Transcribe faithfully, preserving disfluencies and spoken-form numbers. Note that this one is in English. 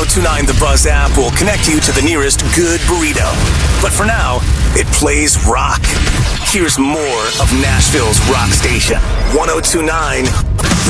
oh two nine The Buzz app will connect you to the nearest good burrito. But for now, it plays rock. Here's more of Nashville's rock station, one oh two nine The